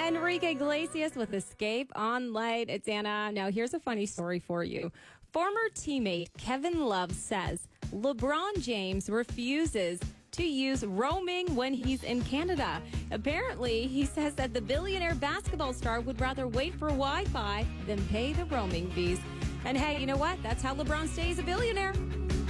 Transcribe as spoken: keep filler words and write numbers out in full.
Enrique Iglesias with Escape on Light. It's Anna. Now, here's a funny story for you. Former teammate Kevin Love says LeBron James refuses to use roaming when he's in Canada. Apparently, he says that the billionaire basketball star would rather wait for Wi-Fi than pay the roaming fees. And hey, you know what? That's how LeBron stays a billionaire.